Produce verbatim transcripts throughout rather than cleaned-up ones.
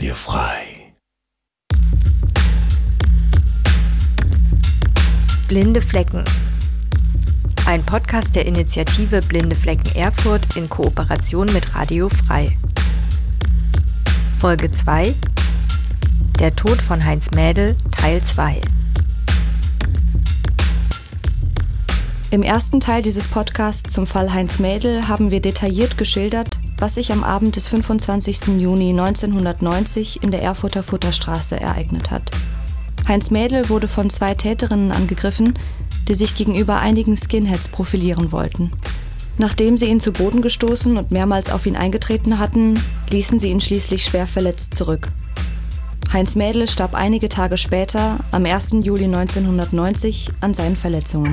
Radiofrei. Blinde Flecken. Ein Podcast der Initiative Blinde Flecken Erfurt in Kooperation mit Radio Frei. Folge zwei: Der Tod von Heinz Mädel, Teil zwei. Im ersten Teil dieses Podcasts zum Fall Heinz Mädel haben wir detailliert geschildert, was sich am Abend des fünfundzwanzigsten Juni neunzehnhundertneunzig in der Erfurter Futterstraße ereignet hat. Heinz Mädel wurde von zwei Täterinnen angegriffen, die sich gegenüber einigen Skinheads profilieren wollten. Nachdem sie ihn zu Boden gestoßen und mehrmals auf ihn eingetreten hatten, ließen sie ihn schließlich schwer verletzt zurück. Heinz Mädel starb einige Tage später, am ersten Juli neunzehnhundertneunzig, an seinen Verletzungen.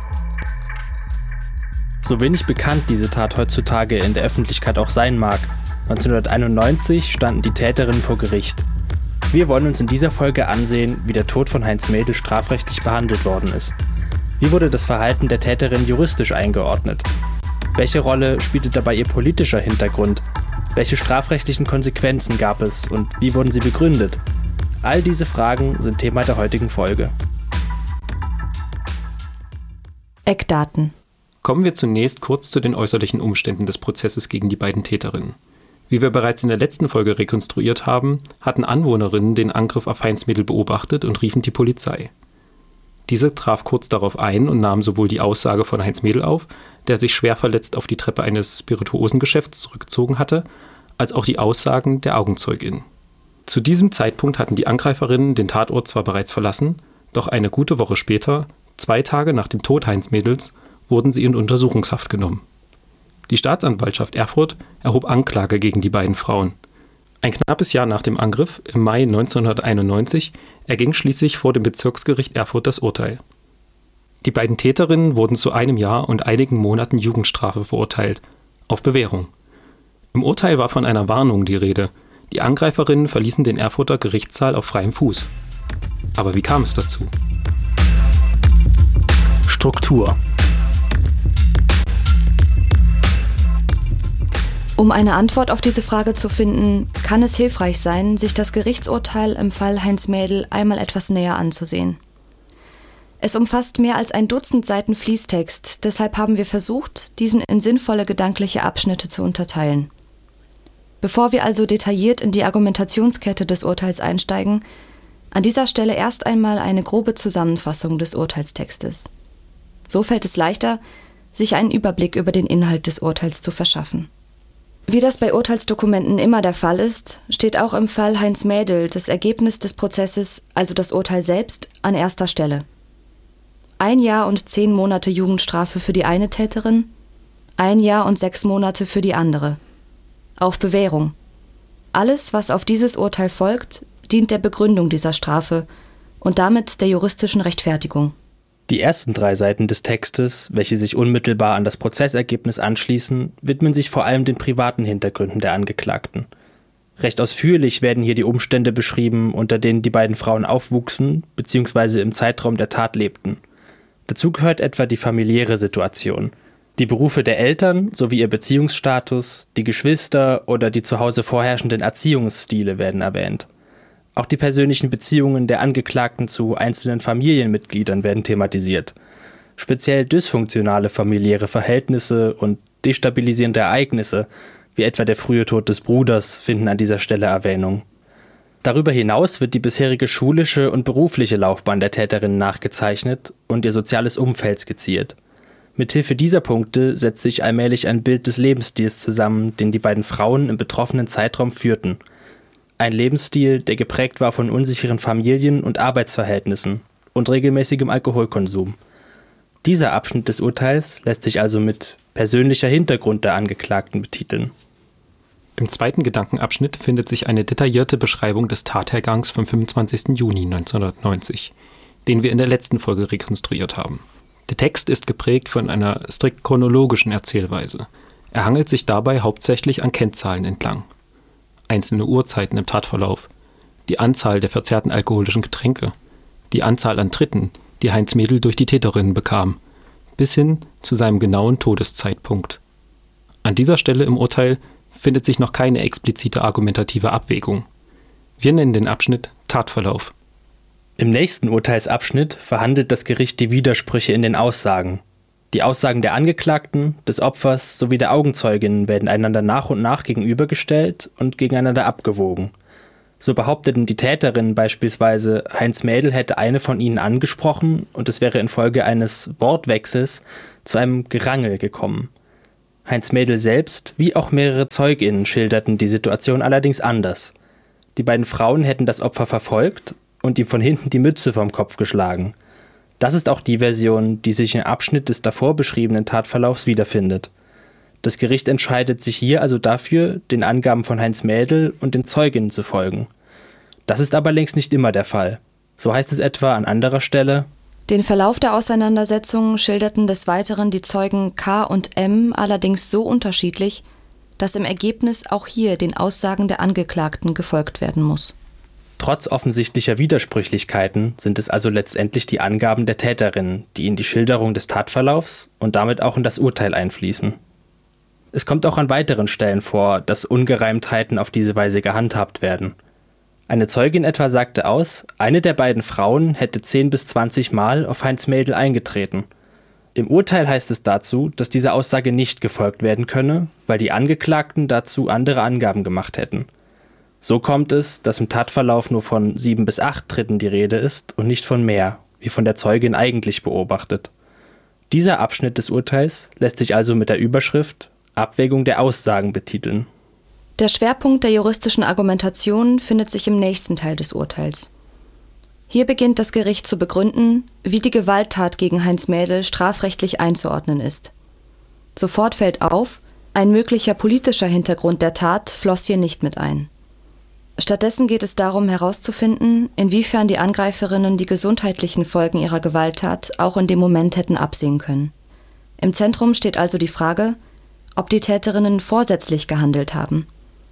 So wenig bekannt diese Tat heutzutage in der Öffentlichkeit auch sein mag, neunzehnhunderteinundneunzig standen die Täterinnen vor Gericht. Wir wollen uns in dieser Folge ansehen, wie der Tod von Heinz Mädel strafrechtlich behandelt worden ist. Wie wurde das Verhalten der Täterin juristisch eingeordnet? Welche Rolle spielte dabei ihr politischer Hintergrund? Welche strafrechtlichen Konsequenzen gab es und wie wurden sie begründet? All diese Fragen sind Thema der heutigen Folge. Eckdaten. Kommen wir zunächst kurz zu den äußerlichen Umständen des Prozesses gegen die beiden Täterinnen. Wie wir bereits in der letzten Folge rekonstruiert haben, hatten Anwohnerinnen den Angriff auf Heinz Mädel beobachtet und riefen die Polizei. Diese traf kurz darauf ein und nahm sowohl die Aussage von Heinz Mädel auf, der sich schwer verletzt auf die Treppe eines Spirituosengeschäfts zurückgezogen hatte, als auch die Aussagen der Augenzeugin. Zu diesem Zeitpunkt hatten die Angreiferinnen den Tatort zwar bereits verlassen, doch eine gute Woche später, zwei Tage nach dem Tod Heinz Mädels, wurden sie in Untersuchungshaft genommen. Die Staatsanwaltschaft Erfurt erhob Anklage gegen die beiden Frauen. Ein knappes Jahr nach dem Angriff, im Mai neunzehnhunderteinundneunzig, erging schließlich vor dem Bezirksgericht Erfurt das Urteil. Die beiden Täterinnen wurden zu einem Jahr und einigen Monaten Jugendstrafe verurteilt, auf Bewährung. Im Urteil war von einer Warnung die Rede. Die Angreiferinnen verließen den Erfurter Gerichtssaal auf freiem Fuß. Aber wie kam es dazu? Struktur. Um eine Antwort auf diese Frage zu finden, kann es hilfreich sein, sich das Gerichtsurteil im Fall Heinz Mädel einmal etwas näher anzusehen. Es umfasst mehr als ein Dutzend Seiten Fließtext, deshalb haben wir versucht, diesen in sinnvolle gedankliche Abschnitte zu unterteilen. Bevor wir also detailliert in die Argumentationskette des Urteils einsteigen, an dieser Stelle erst einmal eine grobe Zusammenfassung des Urteilstextes. So fällt es leichter, sich einen Überblick über den Inhalt des Urteils zu verschaffen. Wie das bei Urteilsdokumenten immer der Fall ist, steht auch im Fall Heinz Mädel das Ergebnis des Prozesses, also das Urteil selbst, an erster Stelle. Ein Jahr und zehn Monate Jugendstrafe für die eine Täterin, ein Jahr und sechs Monate für die andere. Auf Bewährung. Alles, was auf dieses Urteil folgt, dient der Begründung dieser Strafe und damit der juristischen Rechtfertigung. Die ersten drei Seiten des Textes, welche sich unmittelbar an das Prozessergebnis anschließen, widmen sich vor allem den privaten Hintergründen der Angeklagten. Recht ausführlich werden hier die Umstände beschrieben, unter denen die beiden Frauen aufwuchsen bzw. im Zeitraum der Tat lebten. Dazu gehört etwa die familiäre Situation, die Berufe der Eltern sowie ihr Beziehungsstatus, die Geschwister oder die zu Hause vorherrschenden Erziehungsstile werden erwähnt. Auch die persönlichen Beziehungen der Angeklagten zu einzelnen Familienmitgliedern werden thematisiert. Speziell dysfunktionale familiäre Verhältnisse und destabilisierende Ereignisse, wie etwa der frühe Tod des Bruders, finden an dieser Stelle Erwähnung. Darüber hinaus wird die bisherige schulische und berufliche Laufbahn der Täterin nachgezeichnet und ihr soziales Umfeld skizziert. Mithilfe dieser Punkte setzt sich allmählich ein Bild des Lebensstils zusammen, den die beiden Frauen im betroffenen Zeitraum führten. Ein Lebensstil, der geprägt war von unsicheren Familien- und Arbeitsverhältnissen und regelmäßigem Alkoholkonsum. Dieser Abschnitt des Urteils lässt sich also mit persönlicher Hintergrund der Angeklagten betiteln. Im zweiten Gedankenabschnitt findet sich eine detaillierte Beschreibung des Tathergangs vom fünfundzwanzigsten Juni neunzehnhundertneunzig, den wir in der letzten Folge rekonstruiert haben. Der Text ist geprägt von einer strikt chronologischen Erzählweise. Er hangelt sich dabei hauptsächlich an Kennzahlen entlang. Einzelne Uhrzeiten im Tatverlauf, die Anzahl der verzehrten alkoholischen Getränke, die Anzahl an Tritten, die Heinz Mädel durch die Täterinnen bekam, bis hin zu seinem genauen Todeszeitpunkt. An dieser Stelle im Urteil findet sich noch keine explizite argumentative Abwägung. Wir nennen den Abschnitt Tatverlauf. Im nächsten Urteilsabschnitt verhandelt das Gericht die Widersprüche in den Aussagen. Die Aussagen der Angeklagten, des Opfers sowie der Augenzeuginnen werden einander nach und nach gegenübergestellt und gegeneinander abgewogen. So behaupteten die Täterinnen beispielsweise, Heinz Mädel hätte eine von ihnen angesprochen und es wäre infolge eines Wortwechsels zu einem Gerangel gekommen. Heinz Mädel selbst, wie auch mehrere ZeugInnen schilderten die Situation allerdings anders. Die beiden Frauen hätten das Opfer verfolgt und ihm von hinten die Mütze vom Kopf geschlagen. Das ist auch die Version, die sich im Abschnitt des davor beschriebenen Tatverlaufs wiederfindet. Das Gericht entscheidet sich hier also dafür, den Angaben von Heinz Mädel und den Zeuginnen zu folgen. Das ist aber längst nicht immer der Fall. So heißt es etwa an anderer Stelle: Den Verlauf der Auseinandersetzung schilderten des Weiteren die Zeugen K und M allerdings so unterschiedlich, dass im Ergebnis auch hier den Aussagen der Angeklagten gefolgt werden muss. Trotz offensichtlicher Widersprüchlichkeiten sind es also letztendlich die Angaben der Täterinnen, die in die Schilderung des Tatverlaufs und damit auch in das Urteil einfließen. Es kommt auch an weiteren Stellen vor, dass Ungereimtheiten auf diese Weise gehandhabt werden. Eine Zeugin etwa sagte aus, eine der beiden Frauen hätte zehn bis zwanzig Mal auf Heinz Mädel eingetreten. Im Urteil heißt es dazu, dass dieser Aussage nicht gefolgt werden könne, weil die Angeklagten dazu andere Angaben gemacht hätten. So kommt es, dass im Tatverlauf nur von sieben bis acht Tritten die Rede ist und nicht von mehr, wie von der Zeugin eigentlich beobachtet. Dieser Abschnitt des Urteils lässt sich also mit der Überschrift Abwägung der Aussagen betiteln. Der Schwerpunkt der juristischen Argumentation findet sich im nächsten Teil des Urteils. Hier beginnt das Gericht zu begründen, wie die Gewalttat gegen Heinz Mädel strafrechtlich einzuordnen ist. Sofort fällt auf, ein möglicher politischer Hintergrund der Tat floss hier nicht mit ein. Stattdessen geht es darum herauszufinden, inwiefern die Angreiferinnen die gesundheitlichen Folgen ihrer Gewalttat auch in dem Moment hätten absehen können. Im Zentrum steht also die Frage, ob die Täterinnen vorsätzlich gehandelt haben.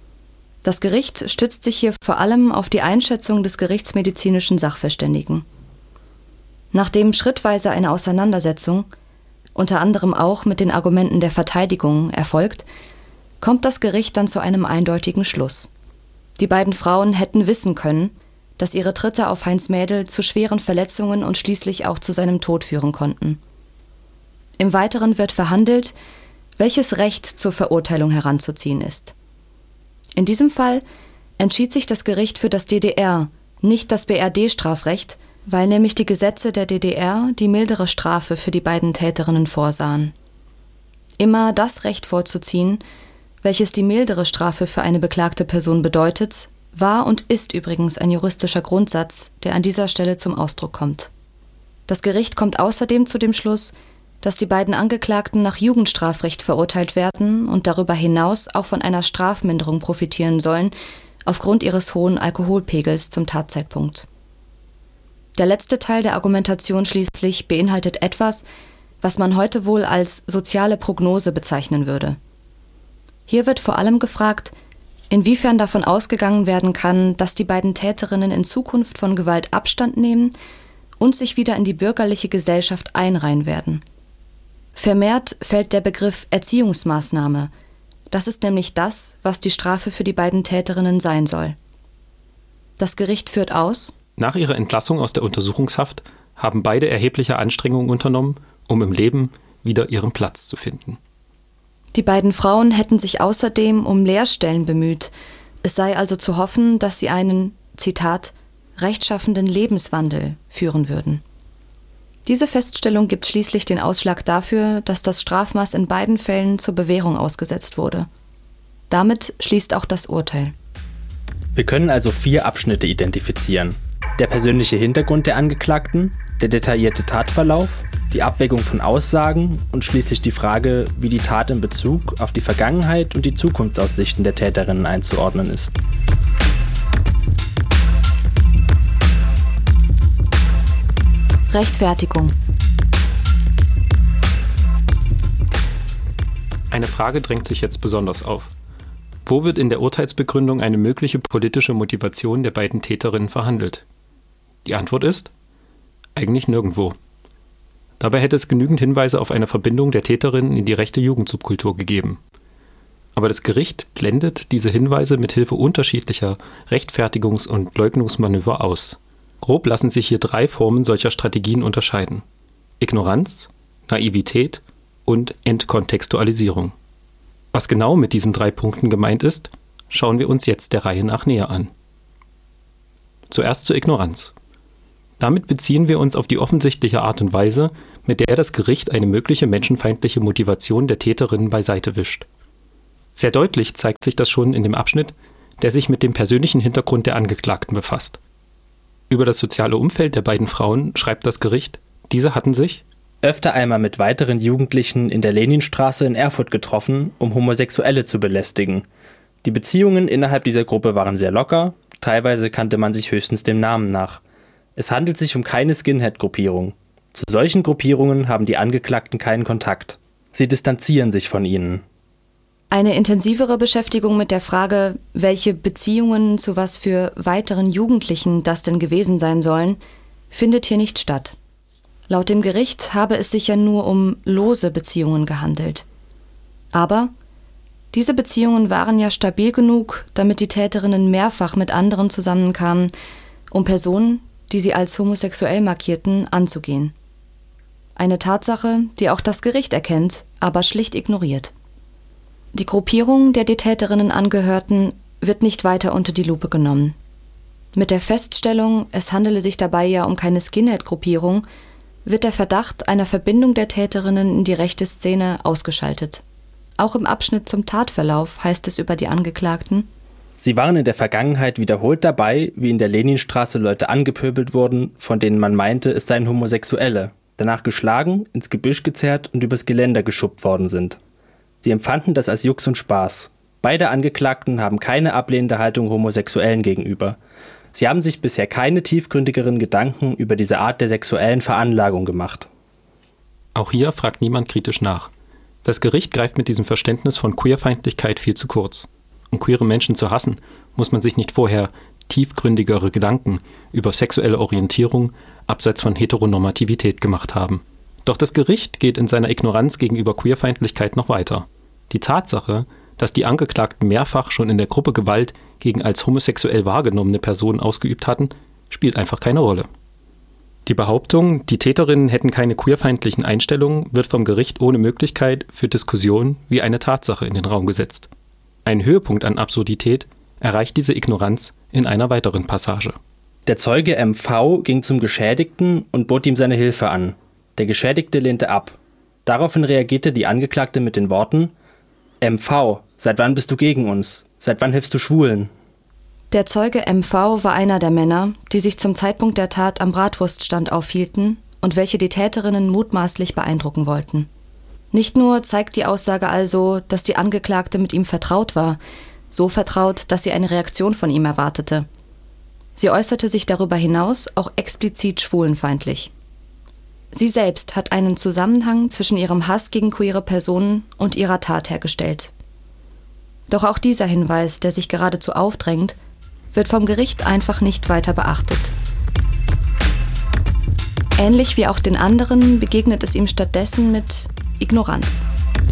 Das Gericht stützt sich hier vor allem auf die Einschätzung des gerichtsmedizinischen Sachverständigen. Nachdem schrittweise eine Auseinandersetzung, unter anderem auch mit den Argumenten der Verteidigung, erfolgt, kommt das Gericht dann zu einem eindeutigen Schluss. Die beiden Frauen hätten wissen können, dass ihre Tritte auf Heinz Mädel zu schweren Verletzungen und schließlich auch zu seinem Tod führen konnten. Im Weiteren wird verhandelt, welches Recht zur Verurteilung heranzuziehen ist. In diesem Fall entschied sich das Gericht für das D D R, nicht das B R D-Strafrecht, weil nämlich die Gesetze der D D R die mildere Strafe für die beiden Täterinnen vorsahen. Immer das Recht vorzuziehen, welches die mildere Strafe für eine beklagte Person bedeutet, war und ist übrigens ein juristischer Grundsatz, der an dieser Stelle zum Ausdruck kommt. Das Gericht kommt außerdem zu dem Schluss, dass die beiden Angeklagten nach Jugendstrafrecht verurteilt werden und darüber hinaus auch von einer Strafminderung profitieren sollen, aufgrund ihres hohen Alkoholpegels zum Tatzeitpunkt. Der letzte Teil der Argumentation schließlich beinhaltet etwas, was man heute wohl als soziale Prognose bezeichnen würde. Hier wird vor allem gefragt, inwiefern davon ausgegangen werden kann, dass die beiden Täterinnen in Zukunft von Gewalt Abstand nehmen und sich wieder in die bürgerliche Gesellschaft einreihen werden. Vermehrt fällt der Begriff Erziehungsmaßnahme. Das ist nämlich das, was die Strafe für die beiden Täterinnen sein soll. Das Gericht führt aus: Nach ihrer Entlassung aus der Untersuchungshaft haben beide erhebliche Anstrengungen unternommen, um im Leben wieder ihren Platz zu finden. Die beiden Frauen hätten sich außerdem um Lehrstellen bemüht. Es sei also zu hoffen, dass sie einen, Zitat, rechtschaffenden Lebenswandel führen würden. Diese Feststellung gibt schließlich den Ausschlag dafür, dass das Strafmaß in beiden Fällen zur Bewährung ausgesetzt wurde. Damit schließt auch das Urteil. Wir können also vier Abschnitte identifizieren: Der persönliche Hintergrund der Angeklagten, der detaillierte Tatverlauf, die Abwägung von Aussagen und schließlich die Frage, wie die Tat in Bezug auf die Vergangenheit und die Zukunftsaussichten der Täterinnen einzuordnen ist. Rechtfertigung. Eine Frage drängt sich jetzt besonders auf. Wo wird in der Urteilsbegründung eine mögliche politische Motivation der beiden Täterinnen verhandelt? Die Antwort ist: eigentlich nirgendwo. Dabei hätte es genügend Hinweise auf eine Verbindung der Täterinnen in die rechte Jugendsubkultur gegeben. Aber das Gericht blendet diese Hinweise mit Hilfe unterschiedlicher Rechtfertigungs- und Leugnungsmanöver aus. Grob lassen sich hier drei Formen solcher Strategien unterscheiden: Ignoranz, Naivität und Entkontextualisierung. Was genau mit diesen drei Punkten gemeint ist, schauen wir uns jetzt der Reihe nach näher an. Zuerst zur Ignoranz. Damit beziehen wir uns auf die offensichtliche Art und Weise, mit der das Gericht eine mögliche menschenfeindliche Motivation der Täterinnen beiseite wischt. Sehr deutlich zeigt sich das schon in dem Abschnitt, der sich mit dem persönlichen Hintergrund der Angeklagten befasst. Über das soziale Umfeld der beiden Frauen schreibt das Gericht, diese hatten sich öfter einmal mit weiteren Jugendlichen in der Leninstraße in Erfurt getroffen, um Homosexuelle zu belästigen. Die Beziehungen innerhalb dieser Gruppe waren sehr locker, teilweise kannte man sich höchstens dem Namen nach. Es handelt sich um keine Skinhead-Gruppierung. Zu solchen Gruppierungen haben die Angeklagten keinen Kontakt. Sie distanzieren sich von ihnen. Eine intensivere Beschäftigung mit der Frage, welche Beziehungen zu was für weiteren Jugendlichen das denn gewesen sein sollen, findet hier nicht statt. Laut dem Gericht habe es sich ja nur um lose Beziehungen gehandelt. Aber diese Beziehungen waren ja stabil genug, damit die Täterinnen mehrfach mit anderen zusammenkamen, um Personen, die sie als homosexuell markierten, anzugehen. Eine Tatsache, die auch das Gericht erkennt, aber schlicht ignoriert. Die Gruppierung, der die Täterinnen angehörten, wird nicht weiter unter die Lupe genommen. Mit der Feststellung, es handele sich dabei ja um keine Skinhead-Gruppierung, wird der Verdacht einer Verbindung der Täterinnen in die rechte Szene ausgeschaltet. Auch im Abschnitt zum Tatverlauf heißt es über die Angeklagten: Sie waren in der Vergangenheit wiederholt dabei, wie in der Leninstraße Leute angepöbelt wurden, von denen man meinte, es seien Homosexuelle, danach geschlagen, ins Gebüsch gezerrt und übers Geländer geschubbt worden sind. Sie empfanden das als Jux und Spaß. Beide Angeklagten haben keine ablehnende Haltung Homosexuellen gegenüber. Sie haben sich bisher keine tiefgründigeren Gedanken über diese Art der sexuellen Veranlagung gemacht. Auch hier fragt niemand kritisch nach. Das Gericht greift mit diesem Verständnis von Queerfeindlichkeit viel zu kurz. Um queere Menschen zu hassen, muss man sich nicht vorher tiefgründigere Gedanken über sexuelle Orientierung abseits von Heteronormativität gemacht haben. Doch das Gericht geht in seiner Ignoranz gegenüber Queerfeindlichkeit noch weiter. Die Tatsache, dass die Angeklagten mehrfach schon in der Gruppe Gewalt gegen als homosexuell wahrgenommene Personen ausgeübt hatten, spielt einfach keine Rolle. Die Behauptung, die Täterinnen hätten keine queerfeindlichen Einstellungen, wird vom Gericht ohne Möglichkeit für Diskussion wie eine Tatsache in den Raum gesetzt. Ein Höhepunkt an Absurdität erreicht diese Ignoranz in einer weiteren Passage. Der Zeuge M V ging zum Geschädigten und bot ihm seine Hilfe an. Der Geschädigte lehnte ab. Daraufhin reagierte die Angeklagte mit den Worten: M V, seit wann bist du gegen uns? Seit wann hilfst du Schwulen? Der Zeuge M V war einer der Männer, die sich zum Zeitpunkt der Tat am Bratwurststand aufhielten und welche die Täterinnen mutmaßlich beeindrucken wollten. Nicht nur zeigt die Aussage also, dass die Angeklagte mit ihm vertraut war, so vertraut, dass sie eine Reaktion von ihm erwartete. Sie äußerte sich darüber hinaus auch explizit schwulenfeindlich. Sie selbst hat einen Zusammenhang zwischen ihrem Hass gegen queere Personen und ihrer Tat hergestellt. Doch auch dieser Hinweis, der sich geradezu aufdrängt, wird vom Gericht einfach nicht weiter beachtet. Ähnlich wie auch den anderen begegnet es ihm stattdessen mit Ignoranz.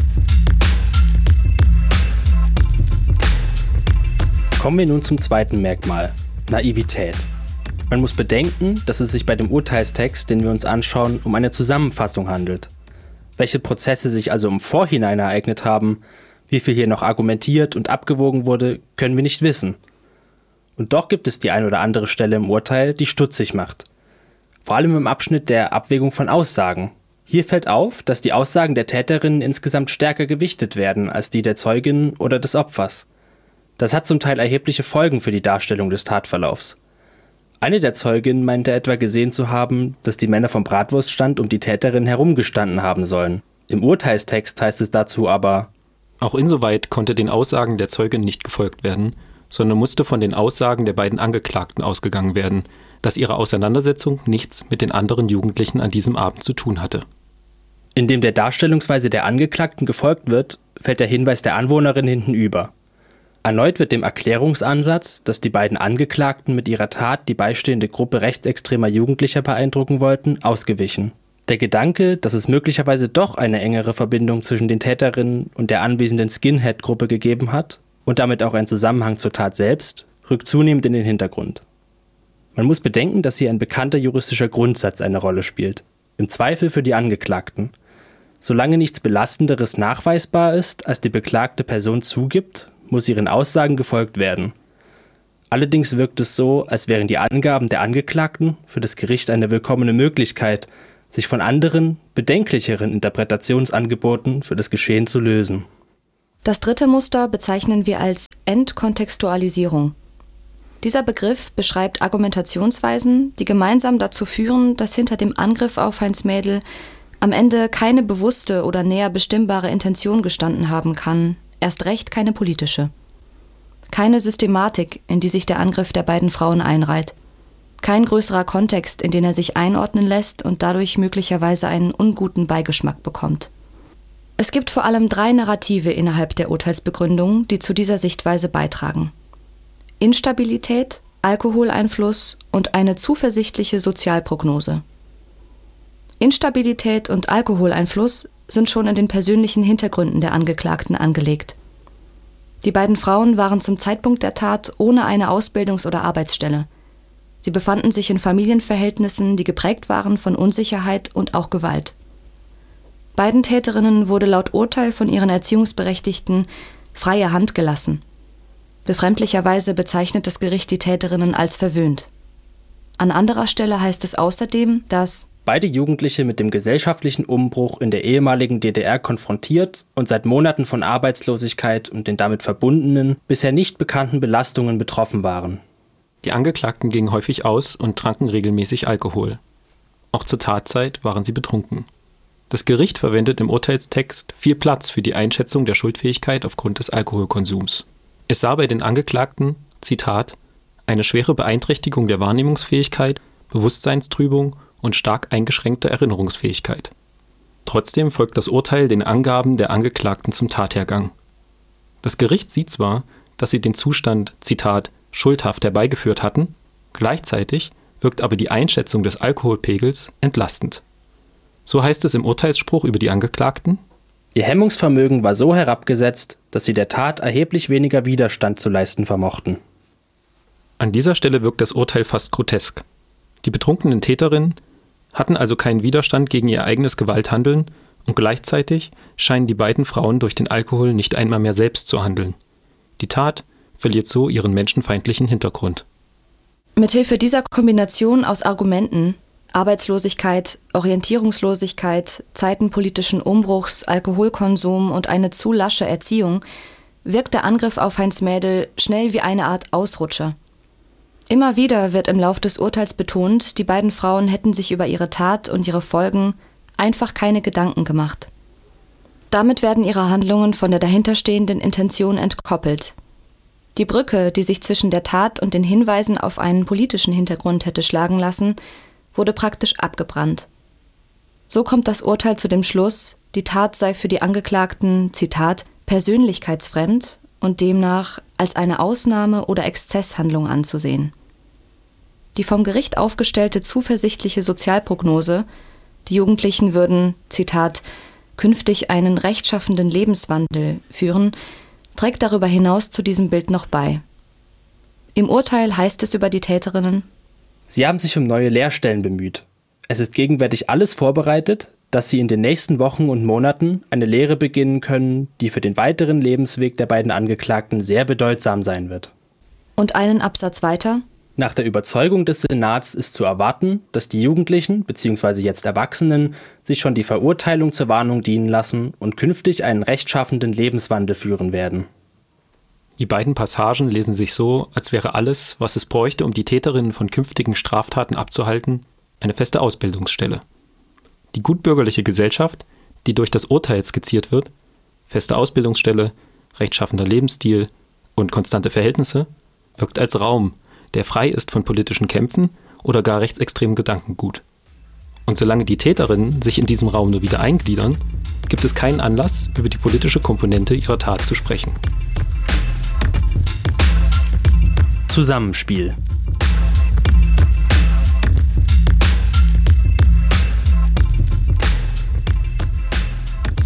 Kommen wir nun zum zweiten Merkmal: Naivität. Man muss bedenken, dass es sich bei dem Urteilstext, den wir uns anschauen, um eine Zusammenfassung handelt. Welche Prozesse sich also im Vorhinein ereignet haben, wie viel hier noch argumentiert und abgewogen wurde, können wir nicht wissen. Und doch gibt es die ein oder andere Stelle im Urteil, die stutzig macht. Vor allem im Abschnitt der Abwägung von Aussagen. Hier fällt auf, dass die Aussagen der Täterinnen insgesamt stärker gewichtet werden als die der Zeugin oder des Opfers. Das hat zum Teil erhebliche Folgen für die Darstellung des Tatverlaufs. Eine der Zeuginnen meinte etwa gesehen zu haben, dass die Männer vom Bratwurststand um die Täterin herumgestanden haben sollen. Im Urteilstext heißt es dazu aber: Auch insoweit konnte den Aussagen der Zeugin nicht gefolgt werden, sondern musste von den Aussagen der beiden Angeklagten ausgegangen werden, dass ihre Auseinandersetzung nichts mit den anderen Jugendlichen an diesem Abend zu tun hatte. Indem der Darstellungsweise der Angeklagten gefolgt wird, fällt der Hinweis der Anwohnerin hinten über. Erneut wird dem Erklärungsansatz, dass die beiden Angeklagten mit ihrer Tat die beistehende Gruppe rechtsextremer Jugendlicher beeindrucken wollten, ausgewichen. Der Gedanke, dass es möglicherweise doch eine engere Verbindung zwischen den Täterinnen und der anwesenden Skinhead-Gruppe gegeben hat und damit auch einen Zusammenhang zur Tat selbst, rückt zunehmend in den Hintergrund. Man muss bedenken, dass hier ein bekannter juristischer Grundsatz eine Rolle spielt. Im Zweifel für die Angeklagten. Solange nichts Belastenderes nachweisbar ist, als die beklagte Person zugibt, muss ihren Aussagen gefolgt werden. Allerdings wirkt es so, als wären die Angaben der Angeklagten für das Gericht eine willkommene Möglichkeit, sich von anderen, bedenklicheren Interpretationsangeboten für das Geschehen zu lösen. Das dritte Muster bezeichnen wir als Entkontextualisierung. Dieser Begriff beschreibt Argumentationsweisen, die gemeinsam dazu führen, dass hinter dem Angriff auf Heinz Mädel am Ende keine bewusste oder näher bestimmbare Intention gestanden haben kann, erst recht keine politische. Keine Systematik, in die sich der Angriff der beiden Frauen einreiht. Kein größerer Kontext, in den er sich einordnen lässt und dadurch möglicherweise einen unguten Beigeschmack bekommt. Es gibt vor allem drei Narrative innerhalb der Urteilsbegründung, die zu dieser Sichtweise beitragen. Instabilität, Alkoholeinfluss und eine zuversichtliche Sozialprognose. Instabilität und Alkoholeinfluss sind schon in den persönlichen Hintergründen der Angeklagten angelegt. Die beiden Frauen waren zum Zeitpunkt der Tat ohne eine Ausbildungs- oder Arbeitsstelle. Sie befanden sich in Familienverhältnissen, die geprägt waren von Unsicherheit und auch Gewalt. Beiden Täterinnen wurde laut Urteil von ihren Erziehungsberechtigten freie Hand gelassen. Befremdlicherweise bezeichnet das Gericht die Täterinnen als verwöhnt. An anderer Stelle heißt es außerdem, dass beide Jugendliche mit dem gesellschaftlichen Umbruch in der ehemaligen D D R konfrontiert und seit Monaten von Arbeitslosigkeit und den damit verbundenen, bisher nicht bekannten Belastungen betroffen waren. Die Angeklagten gingen häufig aus und tranken regelmäßig Alkohol. Auch zur Tatzeit waren sie betrunken. Das Gericht verwendet im Urteilstext viel Platz für die Einschätzung der Schuldfähigkeit aufgrund des Alkoholkonsums. Es sah bei den Angeklagten, Zitat, eine schwere Beeinträchtigung der Wahrnehmungsfähigkeit, Bewusstseinstrübung und stark eingeschränkte Erinnerungsfähigkeit. Trotzdem folgt das Urteil den Angaben der Angeklagten zum Tathergang. Das Gericht sieht zwar, dass sie den Zustand, Zitat, schuldhaft herbeigeführt hatten, gleichzeitig wirkt aber die Einschätzung des Alkoholpegels entlastend. So heißt es im Urteilsspruch über die Angeklagten: Ihr Hemmungsvermögen war so herabgesetzt, dass sie der Tat erheblich weniger Widerstand zu leisten vermochten. An dieser Stelle wirkt das Urteil fast grotesk. Die betrunkenen Täterinnen hatten also keinen Widerstand gegen ihr eigenes Gewalthandeln und gleichzeitig scheinen die beiden Frauen durch den Alkohol nicht einmal mehr selbst zu handeln. Die Tat verliert so ihren menschenfeindlichen Hintergrund. Mithilfe dieser Kombination aus Argumenten, Arbeitslosigkeit, Orientierungslosigkeit, Zeiten politischen Umbruchs, Alkoholkonsum und eine zu lasche Erziehung wirkt der Angriff auf Heinz Mädel schnell wie eine Art Ausrutscher. Immer wieder wird im Lauf des Urteils betont, die beiden Frauen hätten sich über ihre Tat und ihre Folgen einfach keine Gedanken gemacht. Damit werden ihre Handlungen von der dahinterstehenden Intention entkoppelt. Die Brücke, die sich zwischen der Tat und den Hinweisen auf einen politischen Hintergrund hätte schlagen lassen, wurde praktisch abgebrannt. So kommt das Urteil zu dem Schluss, die Tat sei für die Angeklagten, Zitat, persönlichkeitsfremd und demnach als eine Ausnahme oder Exzesshandlung anzusehen. Die vom Gericht aufgestellte zuversichtliche Sozialprognose, die Jugendlichen würden, Zitat, künftig einen rechtschaffenden Lebenswandel führen, trägt darüber hinaus zu diesem Bild noch bei. Im Urteil heißt es über die Täterinnen: Sie haben sich um neue Lehrstellen bemüht. Es ist gegenwärtig alles vorbereitet, dass sie in den nächsten Wochen und Monaten eine Lehre beginnen können, die für den weiteren Lebensweg der beiden Angeklagten sehr bedeutsam sein wird. Und einen Absatz weiter: Nach der Überzeugung des Senats ist zu erwarten, dass die Jugendlichen bzw. jetzt Erwachsenen sich schon die Verurteilung zur Warnung dienen lassen und künftig einen rechtschaffenden Lebenswandel führen werden. Die beiden Passagen lesen sich so, als wäre alles, was es bräuchte, um die Täterinnen von künftigen Straftaten abzuhalten, eine feste Ausbildungsstelle. Die gutbürgerliche Gesellschaft, die durch das Urteil skizziert wird, feste Ausbildungsstelle, rechtschaffender Lebensstil und konstante Verhältnisse, wirkt als Raum, der frei ist von politischen Kämpfen oder gar rechtsextremen Gedankengut. Und solange die Täterinnen sich in diesem Raum nur wieder eingliedern, gibt es keinen Anlass, über die politische Komponente ihrer Tat zu sprechen. Zusammenspiel.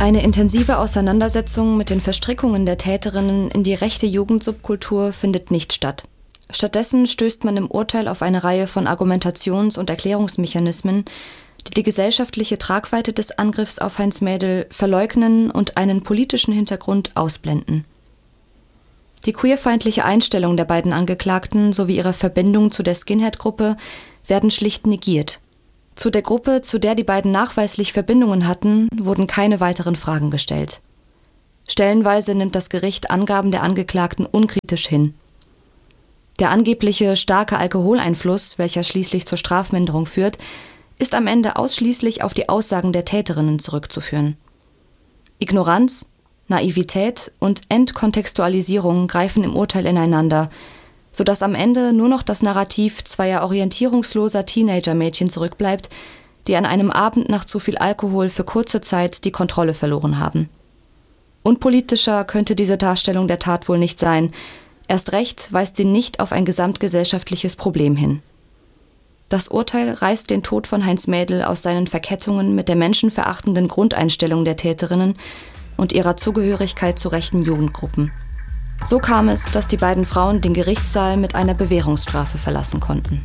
Eine intensive Auseinandersetzung mit den Verstrickungen der Täterinnen in die rechte Jugendsubkultur findet nicht statt. Stattdessen stößt man im Urteil auf eine Reihe von Argumentations- und Erklärungsmechanismen, die die gesellschaftliche Tragweite des Angriffs auf Heinz Mädel verleugnen und einen politischen Hintergrund ausblenden. Die queerfeindliche Einstellung der beiden Angeklagten sowie ihre Verbindung zu der Skinhead-Gruppe werden schlicht negiert. Zu der Gruppe, zu der die beiden nachweislich Verbindungen hatten, wurden keine weiteren Fragen gestellt. Stellenweise nimmt das Gericht Angaben der Angeklagten unkritisch hin. Der angebliche starke Alkoholeinfluss, welcher schließlich zur Strafminderung führt, ist am Ende ausschließlich auf die Aussagen der Täterinnen zurückzuführen. Ignoranz, Naivität und Entkontextualisierung greifen im Urteil ineinander, sodass am Ende nur noch das Narrativ zweier orientierungsloser Teenager-Mädchen zurückbleibt, die an einem Abend nach zu viel Alkohol für kurze Zeit die Kontrolle verloren haben. Unpolitischer könnte diese Darstellung der Tat wohl nicht sein, erst recht weist sie nicht auf ein gesamtgesellschaftliches Problem hin. Das Urteil reißt den Tod von Heinz Mädel aus seinen Verkettungen mit der menschenverachtenden Grundeinstellung der Täterinnen und ihrer Zugehörigkeit zu rechten Jugendgruppen. So kam es, dass die beiden Frauen den Gerichtssaal mit einer Bewährungsstrafe verlassen konnten.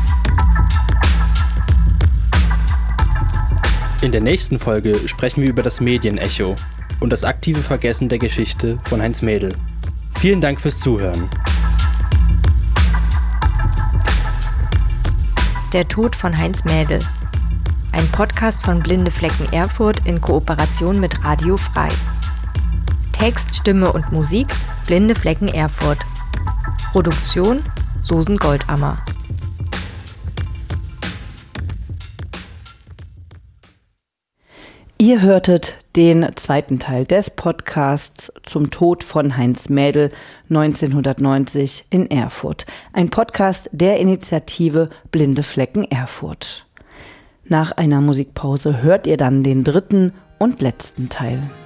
In der nächsten Folge sprechen wir über das Medienecho und das aktive Vergessen der Geschichte von Heinz Mädel. Vielen Dank fürs Zuhören. Der Tod von Heinz Mädel. Ein Podcast von Blinde Flecken Erfurt in Kooperation mit Radio Frei. Text, Stimme und Musik Blinde Flecken Erfurt. Produktion Susan Goldammer. Ihr hörtet den zweiten Teil des Podcasts zum Tod von Heinz Mädel neunzehnhundertneunzig in Erfurt. Ein Podcast der Initiative Blinde Flecken Erfurt. Nach einer Musikpause hört ihr dann den dritten und letzten Teil.